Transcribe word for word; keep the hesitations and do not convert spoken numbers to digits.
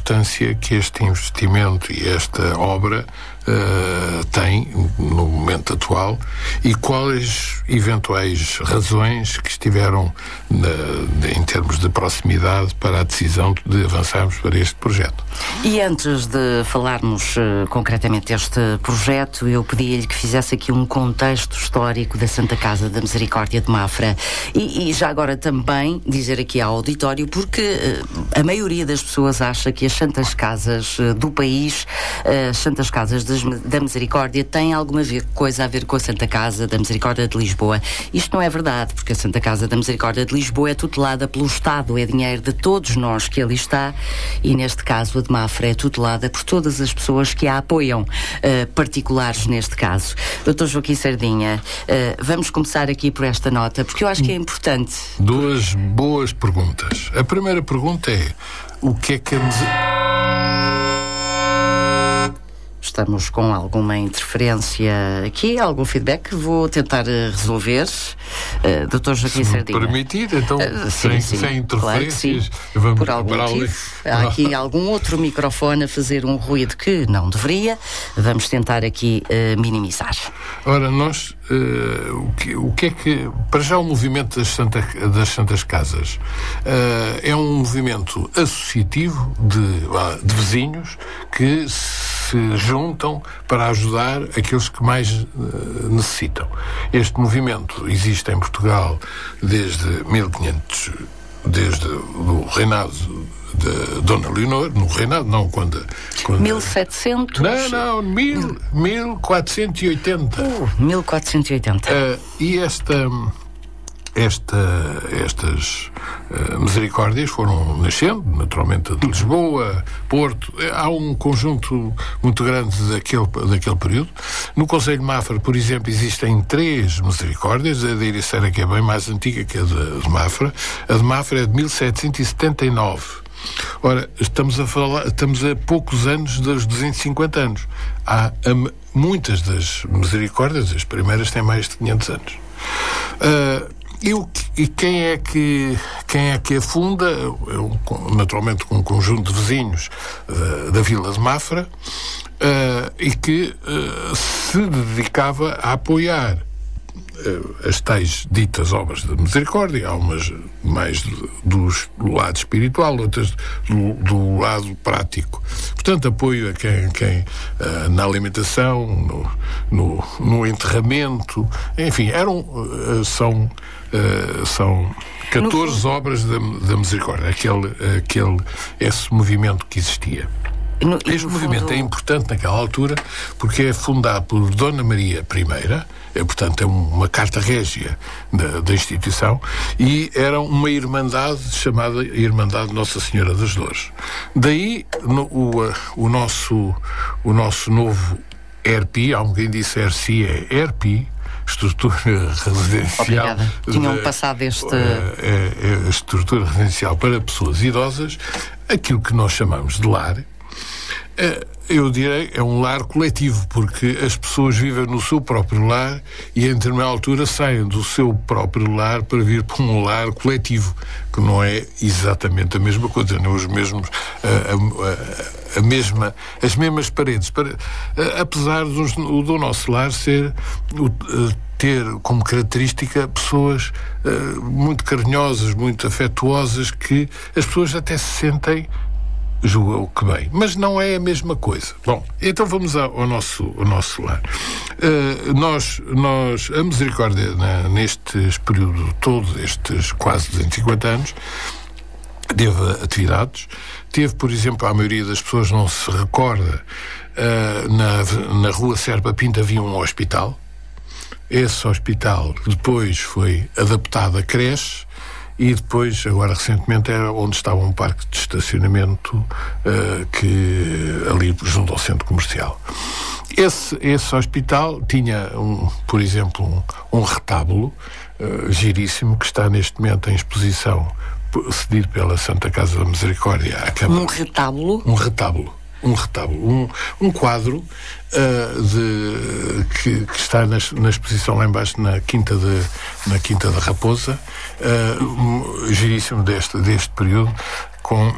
importância que este investimento e esta obra uh, tem no momento atual e quais eventuais razões que estiveram na, de, em termos de proximidade para a decisão de avançarmos para este projeto. E antes de falarmos uh, concretamente deste projeto, eu pedi-lhe que fizesse aqui um contexto histórico da Santa Casa da Misericórdia de Mafra e, e já agora também dizer aqui ao auditório, porque uh, a maioria das pessoas acha que as Santas Casas uh, do país, uh, as Santas Casas das, da Misericórdia, têm alguma ver, coisa a ver com a Santa Casa da Misericórdia de Lisboa. Isto não é verdade, porque a Santa Casa da Misericórdia de Lisboa é tutelada pelo Estado, é dinheiro de todos nós que ali está, e neste caso a de Mafra é tutelada por todas as pessoas que a apoiam, uh, particulares neste caso. doutor Joaquim Sardinha, uh, vamos começar aqui por esta nota, porque eu acho que é importante. Duas boas perguntas. A primeira pergunta é: o que é que a Misericórdia... Estamos com alguma interferência aqui, algum feedback, vou tentar uh, resolver. Uh, doutor Joaquim Se me Sardinha. permitir, então, uh, sim, sem, sim, sem interferências, claro vamos por algum para motivo. ali. Há aqui algum outro microfone a fazer um ruído que não deveria. Vamos tentar aqui uh, minimizar. Ora, nós, uh, o, que, o que é que... Para já, o movimento das, Santa, das Santas Casas uh, é um movimento associativo de, de vizinhos que se juntam para ajudar aqueles que mais uh, necessitam. Este movimento existe em Portugal desde mil e quinhentos, desde o reinado de Dona Leonor, no reinado, não, quando... quando mil e setecentos? Não, não, mil, mil quatrocentos e oitenta. Uh, mil quatrocentos e oitenta. Uh, e esta... Esta, estas uh, misericórdias foram nascendo, naturalmente, de Lisboa, Porto. Há um conjunto muito grande daquele, daquele período. No Conselho de Mafra, por exemplo, existem três misericórdias. A de Ericeira, que é bem mais antiga que a de, de Mafra. A de Mafra é de mil setecentos e setenta e nove. Ora, estamos a falar, estamos a poucos anos dos duzentos e cinquenta anos. Há a, muitas das misericórdias, as primeiras têm mais de quinhentos anos. Uh, E, o, e quem é que quem é que a funda? Eu, naturalmente, com um conjunto de vizinhos uh, da Vila de Mafra, uh, e que uh, se dedicava a apoiar uh, as tais ditas obras de misericórdia, algumas mais do, do, do lado espiritual, outras do, do lado prático. Portanto, apoio a quem, quem uh, na alimentação, no, no, no enterramento, enfim, eram, uh, são Uh, são catorze no... obras da, da Misericórdia, aquele, aquele, esse movimento que existia. No, este movimento fundo... é importante naquela altura porque é fundado por Dona Maria I, é, portanto é uma carta régia da, da instituição, e era uma irmandade chamada Irmandade Nossa Senhora das Dores. Daí no, o, o, nosso, o nosso novo E R P I, alguém disse R C, é E R P I, estrutura residencial. Obrigada. Tinham passado este... É, é a estrutura residencial para pessoas idosas, aquilo que nós chamamos de lar. Eu direi, é um lar coletivo, porque as pessoas vivem no seu próprio lar e, em determinada altura, saem do seu próprio lar para vir para um lar coletivo, que não é exatamente a mesma coisa, não os mesmos, a, a, a mesma, as mesmas paredes. Para, apesar do, do nosso lar ser, ter como característica pessoas muito carinhosas, muito afetuosas, que as pessoas até se sentem, julgam que bem, mas não é a mesma coisa. Bom, então vamos ao, ao, nosso, ao nosso lar. Uh, nós, nós, a Misericórdia, na, nestes período todo, estes quase duzentos e cinquenta anos, teve atividades. Teve, por exemplo, a maioria das pessoas não se recorda, uh, na, na rua Serpa Pinto havia um hospital. Esse hospital depois foi adaptado a creche, e depois, agora recentemente, era onde estava um parque de estacionamento uh, que ali junto ao centro comercial. Esse, esse hospital tinha, um, por exemplo, um, um retábulo uh, giríssimo, que está neste momento em exposição, cedido pela Santa Casa da Misericórdia à Câmara. Um retábulo? Um retábulo. Um retábulo, um, um quadro uh, de, que, que está na, na exposição lá embaixo na Quinta de, na Quinta da Raposa, uh, um, giríssimo deste, deste período, com